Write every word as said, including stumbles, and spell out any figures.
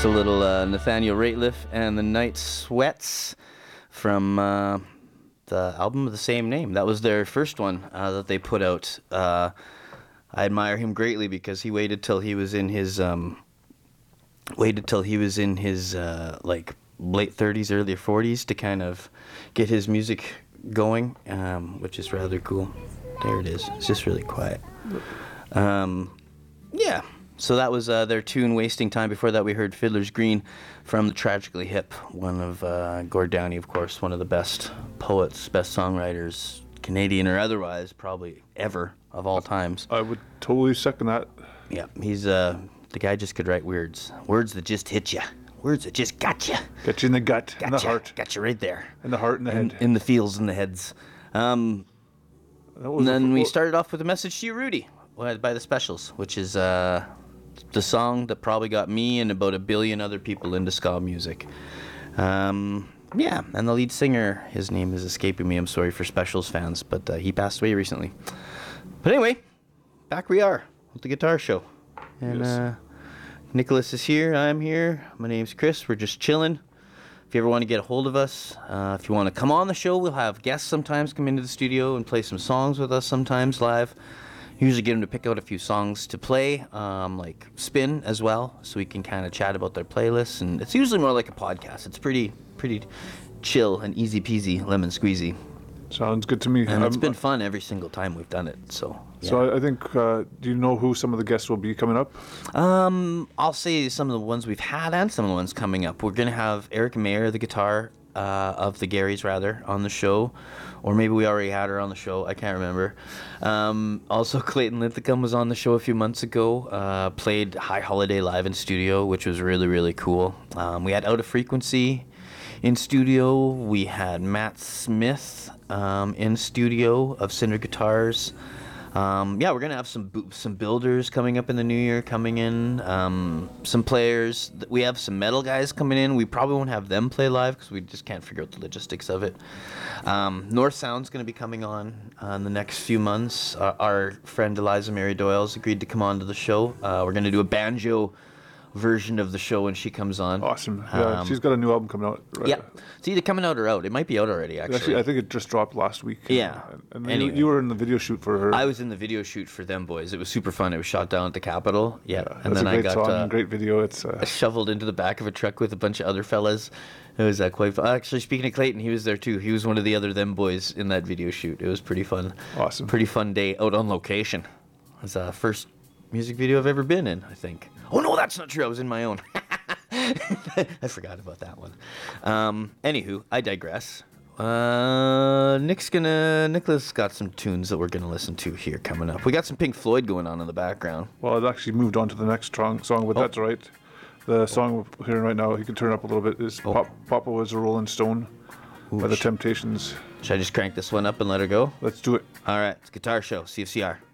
Just a little uh, Nathaniel Rateliff and the Night Sweats from uh, the album of the same name. That was their first one uh, that they put out. Uh, I admire him greatly because he waited till he was in his um, waited till he was in his uh, like late thirties, early forties to kind of get his music going, um, which is rather cool. There it is. It's just really quiet. Um, yeah. So that was uh, their tune, Wasting Time. Before that, we heard Fiddler's Green from the Tragically Hip, one of uh, Gord Downie, of course, one of the best poets, best songwriters, Canadian or otherwise, probably ever of all times. I would totally second that. Yeah, he's uh, the guy just could write words, words that just hit you, words that just got you, Get you in the gut, got in the you, heart, got you right there, in the heart and the in, head, in the feels and the heads. Um, that was and then a, we started off with a message to you, Rudy, by the Specials, which is uh. the song that probably got me and about a billion other people into ska music. Um, yeah, and the lead singer, his name is escaping me. I'm sorry for Specials fans, but uh, he passed away recently. But anyway, back we are with the guitar show. And Yes. uh, Nicholas is here. I'm here. My name's Chris. We're just chilling. If you ever want to get a hold of us, uh, if you want to come on the show, we'll have guests sometimes come into the studio and play some songs with us sometimes live. Usually get them to pick out a few songs to play, um, like spin as well, so we can kind of chat about their playlists. And it's usually more like a podcast. It's pretty, pretty chill and easy peasy, lemon squeezy. sounds good to me. And it's Um, been fun every single time we've done it. So, yeah. So I, I think, uh, do you know who some of the guests will be coming up? Um, I'll say some of the ones we've had and some of the ones coming up. We're gonna have Eric Mayer, the guitar uh, of the Garys, rather, on the show, or maybe we already had her on the show. I can't remember. Um, also, Clayton Linthicum was on the show a few months ago. Uh, played High Holiday live in studio, which was really really cool. Um, we had Out of Frequency in studio. We had Matt Smith um, in studio of Cinder Guitars. Um, yeah, we're gonna have some bu- some builders coming up in the new year coming in. Um, some players. We have some metal guys coming in. We probably won't have them play live because we just can't figure out the logistics of it. Um, North Sound's gonna be coming on uh, in the next few months. Uh, our friend Eliza Mary Doyle's agreed to come on to the show. Uh, we're gonna do a banjo version of the show when she comes on. Awesome. Yeah, Um, she's got a new album coming out. Right? Yeah, it's either coming out or out. It might be out already, actually. Actually, I think it just dropped last week. Yeah. And, and you, Anyway. you were in the video shoot for her. I was in the video shoot for them boys. It was super fun. It was shot down at the Capitol. Yeah, Yeah, and that's then a great I got song, uh, and great video. It's uh, shoveled into the back of a truck with a bunch of other fellas. It was uh, quite fun. Actually, speaking of Clayton, he was there too. He was one of the other them boys in that video shoot. It was pretty fun. Awesome. Pretty fun day out on location. It was the uh, first music video I've ever been in, I think. Oh no, that's not true. I was in my own. I forgot about that one. Um, anywho, I digress. Uh, Nick's gonna, Nicholas got some tunes that we're gonna listen to here coming up. We got some Pink Floyd going on in the background. well, it actually moved on to the next strong song, but Oh. that's all right. The song we're hearing right now, you can turn up a little bit, is Oh. Pop, Papa Was a Rolling Stone by the sh- Temptations. Should I just crank this one up and let her go? Let's do it. All right, it's Guitar Show, C F C R.